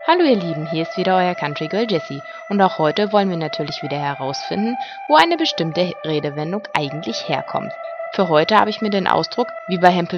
Hallo ihr Lieben, hier ist wieder euer Country Girl Jessie und auch heute wollen wir natürlich wieder herausfinden, wo eine bestimmte Redewendung eigentlich herkommt. Für heute habe ich mir den Ausdruck wie bei